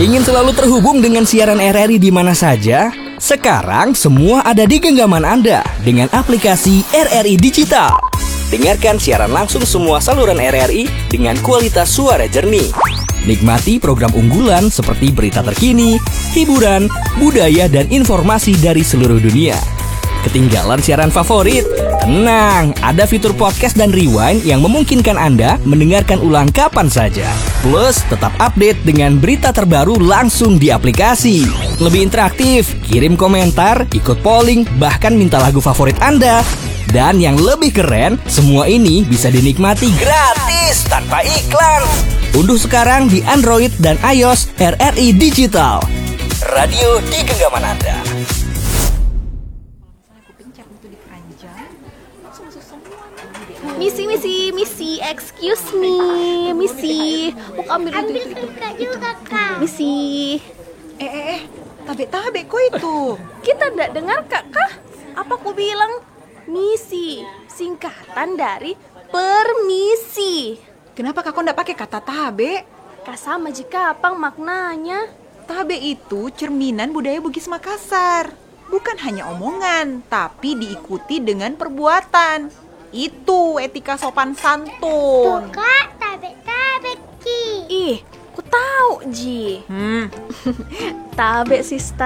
Ingin selalu terhubung dengan siaran RRI di mana saja? Sekarang semua ada di genggaman Anda dengan aplikasi RRI Digital. Dengarkan siaran langsung semua saluran RRI dengan kualitas suara jernih. Nikmati program unggulan seperti berita terkini, hiburan, budaya, dan informasi dari seluruh dunia. Ketinggalan siaran favorit? Tenang, ada fitur podcast dan rewind yang memungkinkan Anda mendengarkan ulang kapan saja. Plus, tetap update dengan berita terbaru langsung di aplikasi. Lebih interaktif, kirim komentar, ikut polling, bahkan minta lagu favorit Anda. Dan yang lebih keren, semua ini bisa dinikmati gratis tanpa iklan. Unduh sekarang di Android dan iOS RRI Digital. Radio di genggaman Anda. Misi, excuse me, Misi, mau ambil itu. juga, Kak. Misi, Tabe kok itu? kita nggak dengar Kak? Apa aku bilang? Misi, singkatan dari permisi. Kenapa kakak ndak pakai kata tabe? Kak sama jika apa maknanya? Tabe itu cerminan budaya Bugis Makassar. Bukan hanya omongan, tapi diikuti dengan perbuatan. Itu etika sopan santun. Kak, tabe ki. Ih, aku tahu Ji. Tabe sista.